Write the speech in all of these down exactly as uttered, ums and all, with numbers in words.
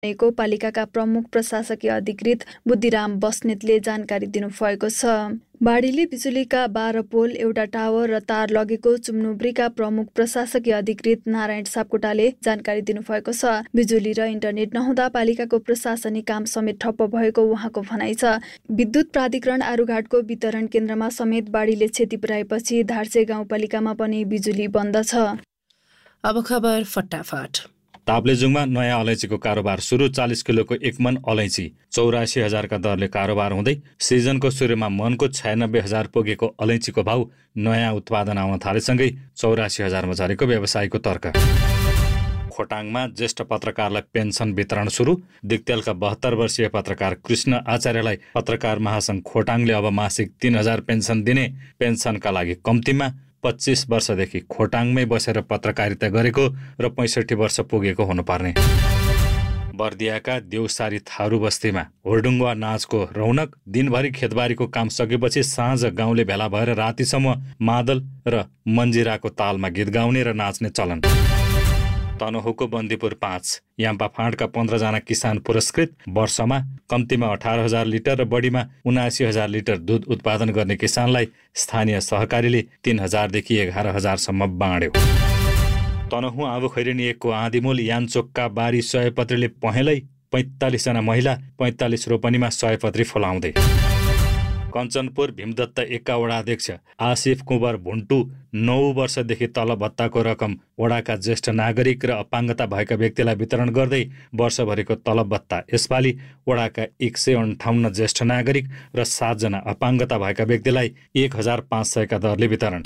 को पालिकाका प्रमुख प्रशासकीय अधिकृत बुद्धिराम बस्नेतले जानकारी दिनुभएको छ। बाढीले बिजुलीका बाह्र पोल, एउटा टावर र तार लगेको चुम्नुब्रीका प्रमुख प्रशासकीय अधिकृत नारायण सापकोटाले जानकारी दिनुभएको छ। बिजुली र इन्टरनेट नहुँदा पालिकाको प्रशासनिक काम समेत ठप्प भएको उहाँको भनाइ छ। विद्युत प्राधिकरण आरुघाटको वितरण केन्द्रमा समेत बाढीले क्षति पुर्याएपछि धार्से गाउँपालिकामा पनि बिजुली बन्द छ। अब खबर फटाफट। ताप्लेजुङमा नयाँ अलैँचीको कारोबार सुरु। चालिस किलोको एक मन अलैँची चौरासी हजारका दरले कारोबार हुँदै सिजनको सुरुमा मनको छयानब्बे हजार पुगेको अलैँचीको भाउ नयाँ उत्पादन आउन थालेसँगै चौरासी हजारमा झरेको व्यवसायीको तर्क। खोटाङमा ज्येष्ठ पत्रकारलाई पेन्सन वितरण सुरु। दिक्तेलका बहत्तर वर्षीय पत्रकार कृष्ण आचार्यलाई पत्रकार महासङ्घ खोटाङले अब मासिक तीन हजार पेन्सन दिने। पेन्सनका लागि कम्तीमा पच्चिस वर्षदेखि खोटाङमै बसेर पत्रकारिता गरेको र पैँसठी वर्ष पुगेको हुनुपर्ने। बर्दियाका देउसारी थारू बस्तीमा होर्डुङ्वा नाचको रौनक। दिनभरि खेतबारीको काम सकेपछि साँझ गाउँले भेला भएर रातिसम्म मादल र मन्जिराको तालमा गीत गाउने र नाच्ने चलन। तनहुको बन्दीपुर पाँच याम्पा फाँडका पन्ध्रजना किसान पुरस्कृत। वर्षमा कम्तीमा अठार हजार लिटर र बढीमा उनासी हजार लिटर दुध उत्पादन गर्ने किसानलाई स्थानीय सहकारीले तीन हजारदेखि एघार हजारसम्म बाँड्यो। तनहुँ आबु खैरेनी एकको आँधीमूल यानचोकका बारी सयपत्रीले पहेँलै पैँतालिसजना महिला पैँतालिस रोपनीमा सयपत्री फुलाउँदै। कञ्चनपुर भीमदत्त एकका वडा अध्यक्ष आसिफ कुँवर भुन्टु नौ वर्षदेखि तल भत्ताको रकम वडाका ज्येष्ठ नागरिक र अपाङ्गता भएका व्यक्तिलाई वितरण गर्दै वर्षभरिको तलब भत्ता यसपालि वडाका एक सय अन्ठाउन्न ज्येष्ठ नागरिक र सातजना अपाङ्गता भएका व्यक्तिलाई एक हजार पाँच सयका दरले वितरण।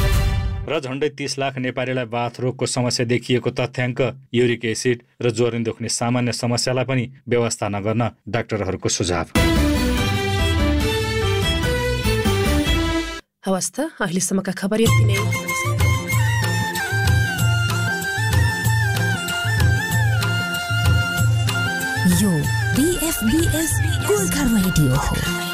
र झन्डै तीस लाख नेपालीलाई बाथ रोगको समस्या देखिएको तथ्याङ्क। युरिक एसिड र ज्वरो दुख्ने सामान्य समस्यालाई पनि व्यवस्था नगर्न डाक्टरहरूको सुझाव। हवस् त अहिलेसम्मका खबर यति नै। यो बीएफबीएस गोर्खा रेडियो हो।